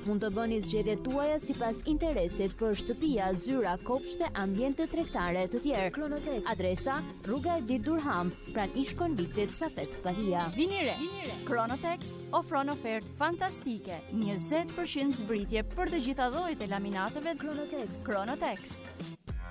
Mund të bëni zgjedhjet tuaja sipas interesit për shtëpia, zyra, kopshte, ambiente tregtare të tjerë. Kronotex. Adresa: Rruga Edit Durham, pranë ish-konviktit Safec Bahia. Vini re. Kronotex ofron ofertë fantastike, 20% zbritje për të gjitha llojet e laminateve. Kronotex. Kronotex.